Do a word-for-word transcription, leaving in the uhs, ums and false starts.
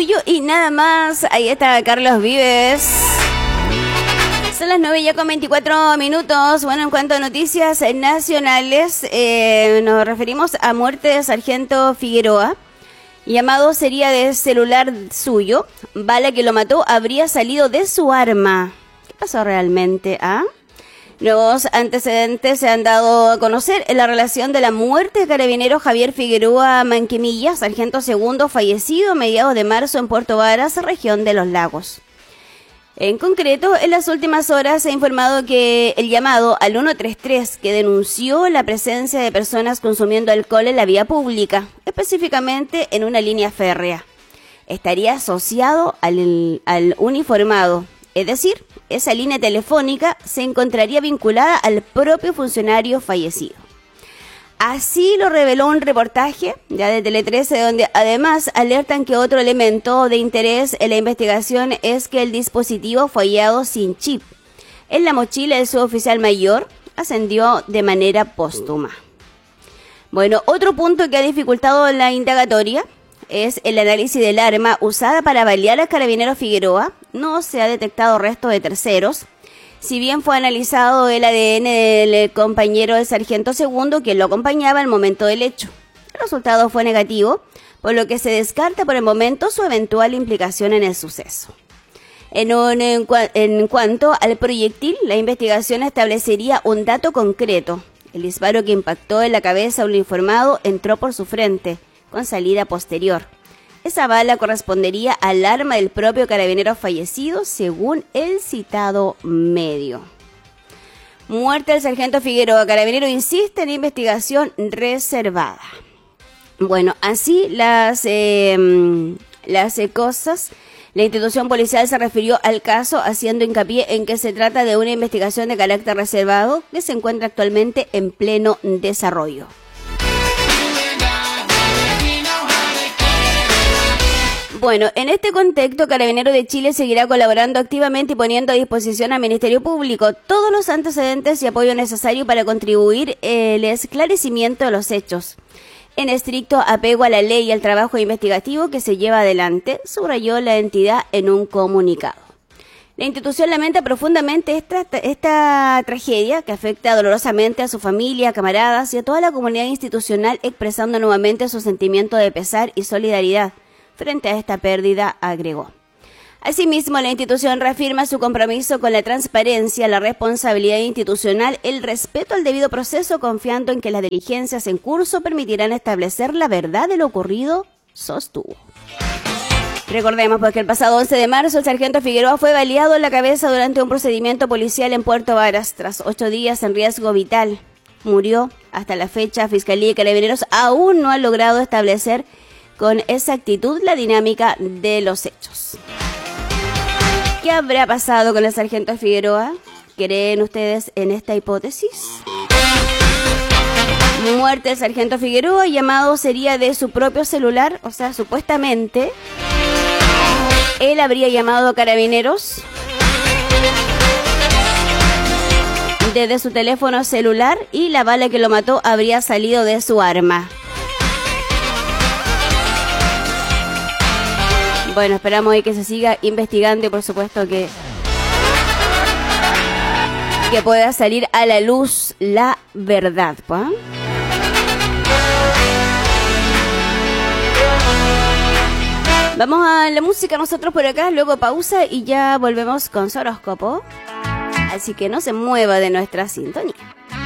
Suyo y nada más. Ahí está Carlos Vives. Son las nueve ya con veinticuatro minutos. Bueno, en cuanto a noticias nacionales, eh, nos referimos a muerte de Sargento Figueroa. Llamado sería de celular suyo. Bala que lo mató habría salido de su arma. ¿Qué pasó realmente? ¿Ah? Nuevos antecedentes se han dado a conocer en la relación de la muerte de carabinero Javier Figueroa Manquemilla, sargento segundo fallecido a mediados de marzo en Puerto Varas, región de Los Lagos. En concreto, en las últimas horas se ha informado que el llamado al ciento treinta y tres que denunció la presencia de personas consumiendo alcohol en la vía pública, específicamente en una línea férrea, estaría asociado al, al uniformado, es decir, esa línea telefónica se encontraría vinculada al propio funcionario fallecido. Así lo reveló un reportaje ya de Tele trece, donde además alertan que otro elemento de interés en la investigación es que el dispositivo fue hallado sin chip en la mochila del suboficial mayor, ascendió de manera póstuma. Bueno, otro punto que ha dificultado la indagatoria es el análisis del arma usada para balear al carabinero Figueroa. No se ha detectado resto de terceros. Si bien fue analizado el A D N del compañero del sargento segundo, quien lo acompañaba al momento del hecho. El resultado fue negativo, por lo que se descarta por el momento su eventual implicación en el suceso. En, un, en, cua, en cuanto al proyectil, la investigación establecería un dato concreto. El disparo que impactó en la cabeza uniformado entró por su frente, con salida posterior. Esa bala correspondería al arma del propio carabinero fallecido, según el citado medio. Muerte del sargento Figueroa. Carabinero insiste en investigación reservada. Bueno, así las, eh, las eh, cosas. La institución policial se refirió al caso haciendo hincapié en que se trata de una investigación de carácter reservado que se encuentra actualmente en pleno desarrollo. Bueno, en este contexto, Carabineros de Chile seguirá colaborando activamente y poniendo a disposición al Ministerio Público todos los antecedentes y apoyo necesario para contribuir el esclarecimiento de los hechos, en estricto apego a la ley y al trabajo investigativo que se lleva adelante, subrayó la entidad en un comunicado. La institución lamenta profundamente esta, esta tragedia que afecta dolorosamente a su familia, camaradas y a toda la comunidad institucional, expresando nuevamente su sentimiento de pesar y solidaridad frente a esta pérdida, agregó. Asimismo, la institución reafirma su compromiso con la transparencia, la responsabilidad institucional, el respeto al debido proceso, confiando en que las diligencias en curso permitirán establecer la verdad de lo ocurrido, sostuvo. Recordemos porque el pasado once de marzo el sargento Figueroa fue baleado en la cabeza durante un procedimiento policial en Puerto Varas, tras ocho días en riesgo vital. Murió. Hasta la fecha, Fiscalía y Carabineros aún no han logrado establecer con exactitud la dinámica de los hechos. ¿Qué habrá pasado con el sargento Figueroa? ¿Creen ustedes en esta hipótesis? Muerte del sargento Figueroa, llamado sería de su propio celular, o sea, supuestamente él habría llamado a Carabineros desde su teléfono celular y la bala que lo mató habría salido de su arma. Bueno, esperamos que se siga investigando y por supuesto que, que pueda salir a la luz la verdad, ¿pues? Vamos a la música nosotros por acá, luego pausa y ya volvemos con su horóscopo. Así que no se mueva de nuestra sintonía.